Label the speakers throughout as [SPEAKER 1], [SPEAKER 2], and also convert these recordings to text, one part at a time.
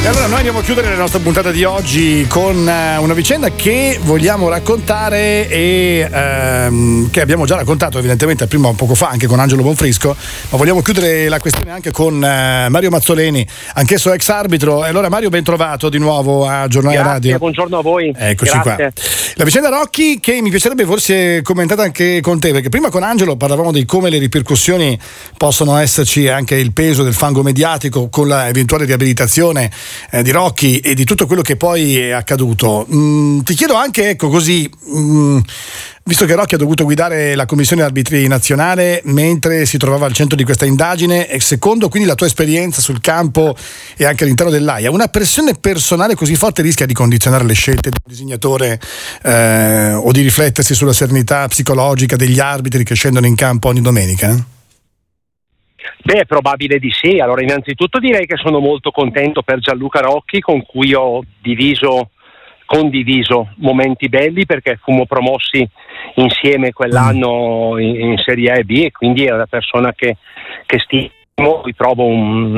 [SPEAKER 1] E allora noi andiamo a chiudere la nostra puntata di oggi con una vicenda che vogliamo raccontare e che abbiamo già raccontato evidentemente prima poco fa anche con Angelo Bonfrisco, ma vogliamo chiudere la questione anche con Mario Mazzoleni, anch'esso ex arbitro. E allora Mario, ben trovato di nuovo a Giornale Radio.
[SPEAKER 2] Buongiorno a voi.
[SPEAKER 1] Eccoci qua. La vicenda Rocchi, che mi piacerebbe forse commentata anche con te, perché prima con Angelo parlavamo di come le ripercussioni possono esserci, anche il peso del fango mediatico con la eventuale riabilitazione di Rocchi e di tutto quello che poi è accaduto. Ti chiedo anche, ecco così, visto che Rocchi ha dovuto guidare la commissione arbitri nazionale mentre si trovava al centro di questa indagine, e secondo quindi la tua esperienza sul campo e anche all'interno dell'AIA, una pressione personale così forte rischia di condizionare le scelte del disegnatore o di riflettersi sulla serenità psicologica degli arbitri che scendono in campo ogni domenica?
[SPEAKER 2] Beh, è probabile di sì. Allora, innanzitutto direi che sono molto contento per Gianluca Rocchi, con cui ho condiviso momenti belli, perché fummo promossi insieme quell'anno in Serie A e B, e quindi è una persona che stimo. Ritrovo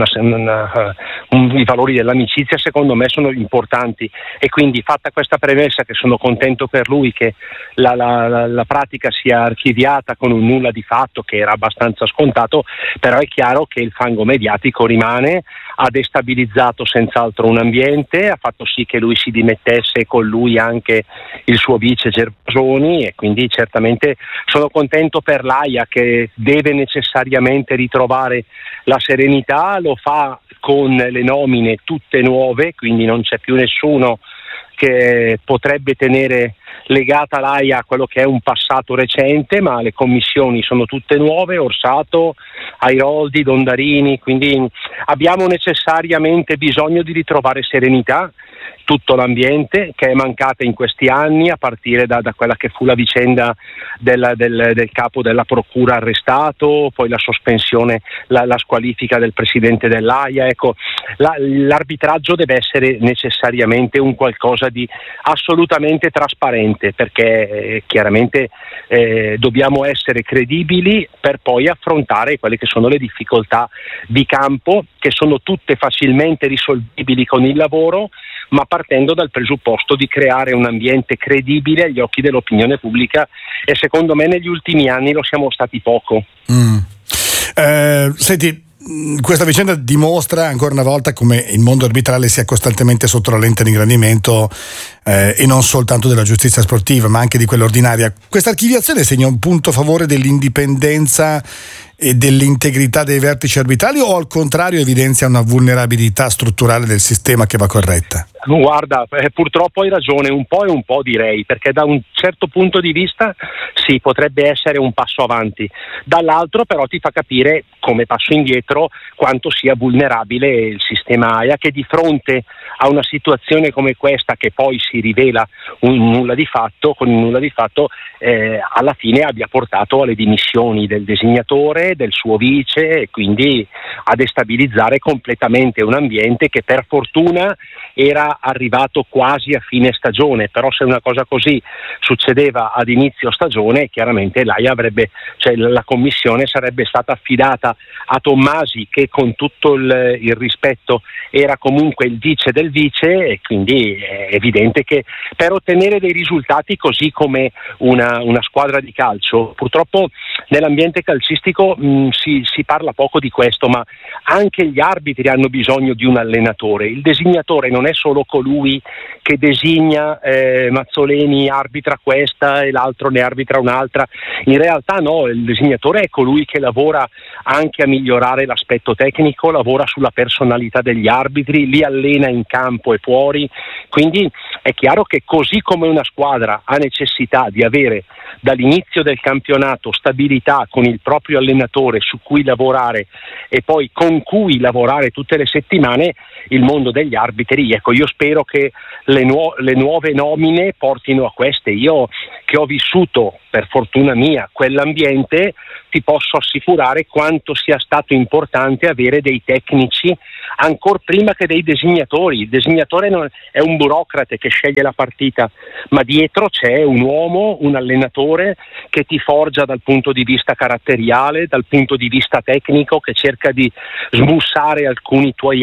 [SPEAKER 2] i valori dell'amicizia, secondo me sono importanti, e quindi, fatta questa premessa, che sono contento per lui che la pratica sia archiviata con un nulla di fatto che era abbastanza scontato, però è chiaro che il fango mediatico rimane, ha destabilizzato senz'altro un ambiente, ha fatto sì che lui si dimettesse e con lui anche il suo vice Gervasoni, e quindi certamente sono contento per l'AIA, che deve necessariamente ritrovare la serenità. Lo fa con le nomine tutte nuove, quindi non c'è più nessuno che potrebbe tenere legata l'AIA a quello che è un passato recente, ma le commissioni sono tutte nuove: Orsato, Airoldi, Dondarini, quindi abbiamo necessariamente bisogno di ritrovare serenità, tutto l'ambiente, che è mancata in questi anni, a partire da quella che fu la vicenda del capo della procura arrestato, poi la sospensione, la squalifica del presidente dell'AIA. Ecco, l'arbitraggio deve essere necessariamente un qualcosa di assolutamente trasparente, perché chiaramente dobbiamo essere credibili per poi affrontare quelle che sono le difficoltà di campo, che sono tutte facilmente risolvibili con il lavoro, ma partendo dal presupposto di creare un ambiente credibile agli occhi dell'opinione pubblica, e secondo me negli ultimi anni lo siamo stati poco.
[SPEAKER 1] Senti, questa vicenda dimostra ancora una volta come il mondo arbitrale sia costantemente sotto la lente di ingrandimento, e non soltanto della giustizia sportiva ma anche di quella ordinaria. Questa archiviazione segna un punto a favore dell'indipendenza e dell'integrità dei vertici arbitrali, o al contrario evidenzia una vulnerabilità strutturale del sistema che va corretta?
[SPEAKER 2] Guarda, purtroppo hai ragione, un po' e un po' direi, perché da un certo punto di vista sì, potrebbe essere un passo avanti, dall'altro però ti fa capire, come passo indietro, quanto sia vulnerabile il sistema AIA, che di fronte a una situazione come questa, che poi si rivela un nulla di fatto, con il nulla di fatto alla fine abbia portato alle dimissioni del designatore, del suo vice, e quindi a destabilizzare completamente un ambiente che per fortuna era arrivato quasi a fine stagione. Però se una cosa così succedeva ad inizio stagione, chiaramente l'AIA la commissione sarebbe stata affidata a Tommasi, che con tutto il rispetto era comunque il vice del vice, e quindi è evidente che per ottenere dei risultati, così come una squadra di calcio, purtroppo nell'ambiente calcistico si parla poco di questo, ma anche gli arbitri hanno bisogno di un allenatore. Il designatore non è solo colui che designa Mazzoleni arbitra questa e l'altro ne arbitra un'altra. In realtà no, il designatore è colui che lavora anche a migliorare l'aspetto tecnico, lavora sulla personalità degli arbitri, li allena in campo e fuori. Quindi è chiaro che, così come una squadra ha necessità di avere dall'inizio del campionato stabilità con il proprio allenatore su cui lavorare e poi con cui lavorare tutte le settimane, il mondo degli arbitri, ecco, io spero che le nuove nomine portino a queste. Io, che ho vissuto per fortuna mia quell'ambiente, ti posso assicurare quanto sia stato importante avere dei tecnici ancor prima che dei designatori. Il designatore è un burocrate che sceglie la partita, ma dietro c'è un uomo, un allenatore che ti forgia dal punto di vista caratteriale, dal punto di vista tecnico, che cerca di smussare alcuni tuoi